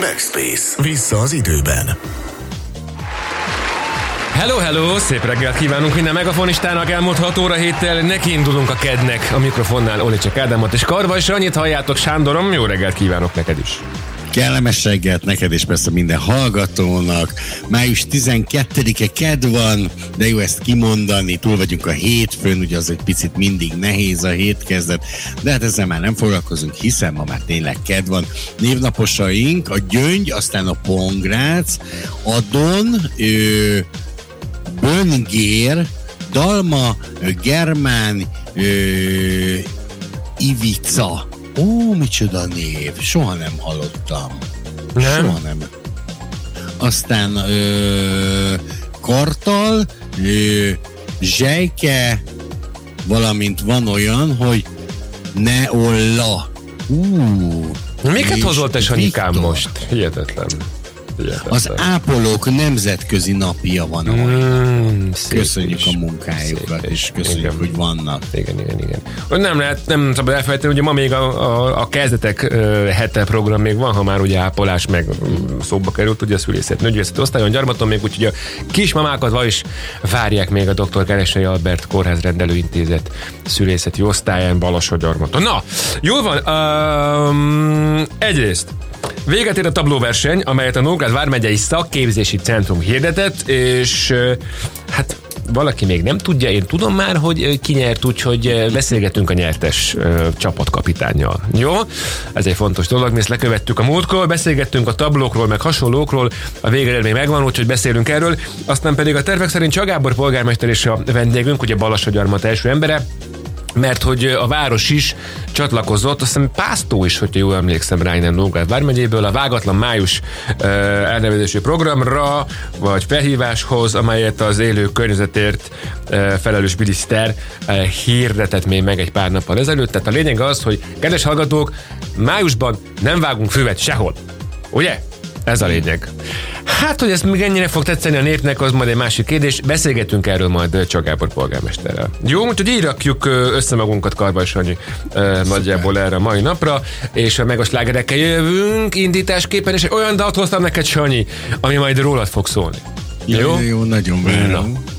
Backspace. Vissza az időben. Hello, hello! Szép reggelt kívánunk minden megafonistának, elmúlt 6 óra héttel nekiindulunk a kednek. A mikrofonnál Olicsek Ádámot és Karvas Ranyit halljátok, Sándorom, jó reggelt kívánok neked is! Kellemes reggelt neked és persze minden hallgatónak. Május 12-e kedd van, de jó ezt kimondani, túl vagyunk a hétfőn, ugye az egy picit mindig nehéz a hétkezdet, de hát ezzel már nem foglalkozunk, hiszen ma már tényleg kedd van. Névnaposaink, a Gyöngy, aztán a Pongrác, Adon, Böngér, Dalma, Germán, Ivica. Ó, micsoda név, soha nem hallottam. Nem? Soha nem. Aztán Kartal, Zsejke, valamint van olyan, hogy Neolla. Miket hozol te, Sanyikám, Viktor. most? Hihetetlen. Az ápolók nemzetközi napja van. Köszönjük is. a munkájukat, Szép és is. köszönjük, Igen. hogy vannak. Igen. Nem szabad elfelejteni, ugye ma még a kezdetek hete program még van, ha már ugye ápolás meg szóba került, ugye a szülészet, nőgyészet osztályon, Gyarmaton még úgyhogy a kismamákat is várják még a Dr. Keresei Albert Kórház Rendelőintézet szülészeti osztályán Balassagyarmaton. Na, jól van, egyrészt véget ér a tablóverseny, amelyet a Nógrád vármegyei szakképzési centrum hirdetett, és hát valaki még nem tudja, én tudom már, hogy ki nyert, úgyhogy beszélgetünk a nyertes csapatkapitánnyal. Jó? Ez egy fontos dolog, mi ezt lekövettük a múltkor, beszélgettünk a tablókról, meg hasonlókról, a végeredmény megvan, úgyhogy beszélünk erről, aztán pedig a tervek szerint Csák Gábor polgármester és a vendégünk, ugye Balassagyarmat első embere, mert hogy a város is csatlakozott, azt hiszem Pásztó is, hogyha jól emlékszem rá innen Nógrád vármegyéből, a Vágatlan Május elnevezésű programra, vagy felhíváshoz, amelyet az élő környezetért felelős miniszter hirdetett még meg egy pár nappal ezelőtt. Tehát a lényeg az, hogy kedves hallgatók, májusban nem vágunk füvet sehol. Ugye? Ez a lényeg. Hát, hogy ezt még ennyire fog tetszeni a népnek, az majd egy másik kérdés. Beszélgetünk erről majd Csák Gábor polgármesterrel. Jó, úgyhogy így rakjuk össze magunkat, Karvas Sanyi, nagyjából erre a mai napra, és meg a slágerekkel jövünk indításképpen, és olyan dalt hoztam neked, Sanyi, ami majd rólad fog szólni. Jó, nagyon várom.